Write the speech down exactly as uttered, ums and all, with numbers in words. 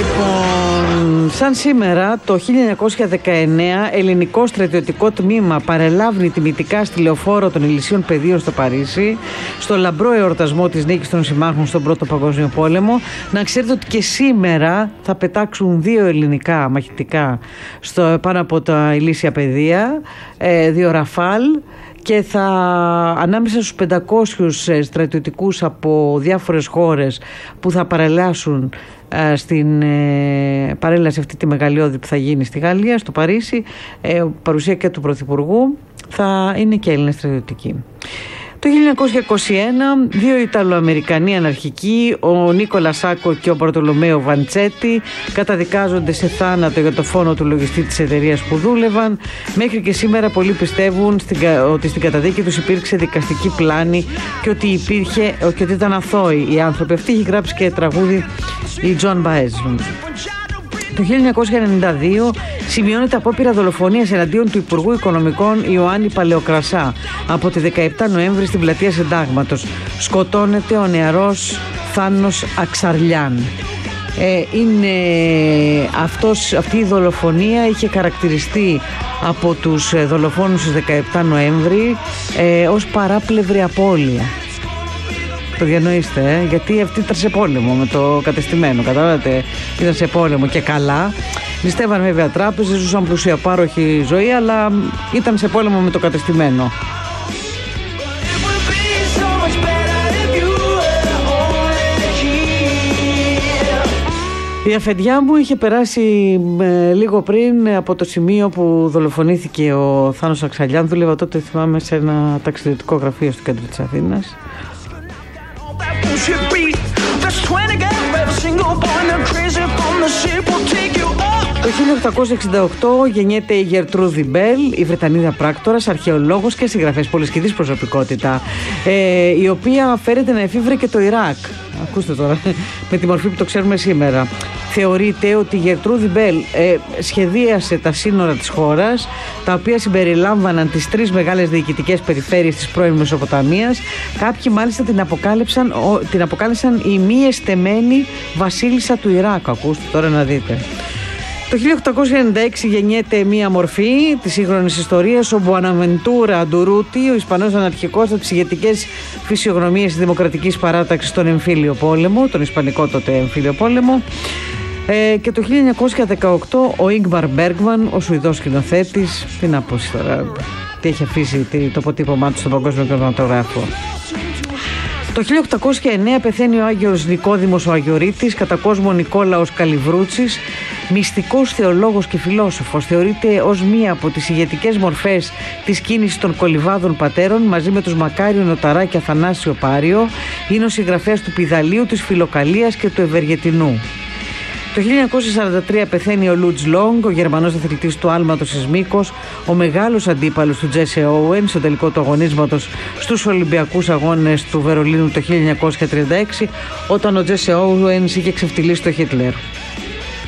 Λοιπόν, σαν σήμερα το χίλια εννιακόσια δεκαεννέα ελληνικό στρατιωτικό τμήμα παρελάβει τιμητικά στη λεωφόρο των Ηλυσίων Πεδίων στο Παρίσι, στο λαμπρό εορτασμό της νίκης των συμμάχων στον Πρώτο Παγκόσμιο Πόλεμο. Να ξέρετε ότι και σήμερα θα πετάξουν δύο ελληνικά μαχητικά στο, πάνω από τα Ηλύσια Πεδία, ε, δύο Ραφάλ, και θα ανάμεσα στους πεντακόσιους στρατιωτικούς από διάφορες χώρες που θα παρελάσουν ε, στην ε, παρέλαση αυτή τη μεγαλειώδη που θα γίνει στη Γαλλία, στο Παρίσι, ε, παρουσία και του Πρωθυπουργού, θα είναι και Έλληνες στρατιωτικοί. Το χίλια εννιακόσια είκοσι ένα, δύο Ιταλοαμερικανοί αναρχικοί, ο Νίκολα Σάκο και ο Μπαρτολομέο Βαντσέτη, καταδικάζονται σε θάνατο για το φόνο του λογιστή της εταιρείας που δούλευαν. Μέχρι και σήμερα πολλοί πιστεύουν στην, ότι στην καταδίκη τους υπήρξε δικαστική πλάνη και ότι, υπήρχε, και ότι ήταν αθώοι οι άνθρωποι. Αυτή έχει γράψει και τραγούδι η Τζον Μπαέζ. Το χίλια εννιακόσια ενενήντα δύο σημειώνεται απόπειρα δολοφονίας εναντίον του Υπουργού Οικονομικών Ιωάννη Παλαιοκρασά από τη δεκαεπτά Νοέμβρη στην πλατεία Συντάγματος. Σκοτώνεται ο νεαρός Θάνος Αξαρλιάν. Ε, είναι αυτός, αυτή η δολοφονία είχε χαρακτηριστεί από τους δολοφόνους στις δεκαεπτά Νοέμβρη ε, ως παράπλευρη απώλεια. Το διανοείστε, ε? Γιατί αυτή ήταν σε πόλεμο με το κατεστημένο. Καταλάβατε, ήταν σε πόλεμο και καλά. Ληστεύαν βέβαια τράπεζες, ζούσαν πλουσιαπάροχη ζωή, αλλά ήταν σε πόλεμο με το κατεστημένο. Η αφεντιά μου είχε περάσει ε, λίγο πριν από το σημείο που δολοφονήθηκε ο Θάνος Αξαρλιάν. Δούλευα τότε, θυμάμαι, σε ένα ταξιδιωτικό γραφείο στο κέντρο της Αθήνας. Το χίλια οκτακόσια εξήντα οκτώ γεννιέται η Γερτρούδη Μπέλ, η Βρετανίδα πράκτορας, αρχαιολόγος και συγγραφέας, πολυσχηδής προσωπικότητα, ε, η οποία φέρεται να εφήβρε και το Ιράκ. Ακούστε τώρα, με τη μορφή που το ξέρουμε σήμερα. Θεωρείται ότι η Γερτρούδη Μπέλ ε, σχεδίασε τα σύνορα της χώρας, τα οποία συμπεριλάμβαναν τις τρεις μεγάλες διοικητικές περιφέρειες της πρώην Μεσοποταμίας. Κάποιοι μάλιστα την αποκάλυψαν, ο, την αποκάλυψαν η μη εστεμένη βασίλισσα του Ιράκ. Ακούστε τώρα να δείτε. Το χίλια οκτακόσια ενενήντα έξι γεννιέται μία μορφή της σύγχρονης ιστορίας, ο Μπουαναβεντούρα Αντουρούτι, ο Ισπανός αναρχικός από τις ηγετικές φυσιογνωμίες της Δημοκρατικής Παράταξης στον εμφύλιο πόλεμο, τον Ισπανικό τότε εμφύλιο πόλεμο. Ε, και το χίλια εννιακόσια δεκαοκτώ ο Ίγκμαρ Μπέργκμαν, ο Σουηδός σκηνοθέτης, τι να πω τώρα, τι έχει αφήσει το αποτύπωμά του στον παγκόσμιο κινηματογράφο. Το χίλια οκτακόσια εννέα πεθαίνει ο Άγιος Νικόδημος ο Αγιορείτης, κατά κόσμο Νικόλαος Καλιβρούτσης, μυστικός θεολόγος και φιλόσοφος. Θεωρείται ως μία από τις ηγετικές μορφές της κίνησης των κολυβάδων πατέρων, μαζί με τους Μακάριο Νοταρά και Αθανάσιο Πάριο. Είναι ο συγγραφέας του Πηδαλίου, της Φιλοκαλίας και του Ευεργετινού. Το χίλια εννιακόσια σαράντα τρία πεθαίνει ο Λουτζ Λόγκ, ο Γερμανός αθλητής του άλματος εις μήκος, ο μεγάλος αντίπαλος του Τζέσι Όουεν στο τελικό του αγωνίσματος στους Ολυμπιακούς Αγώνες του Βερολίνου το χίλια εννιακόσια τριάντα έξι, όταν ο Τζέσι Όουεν είχε ξεφτυλίσει τον Χίτλερ.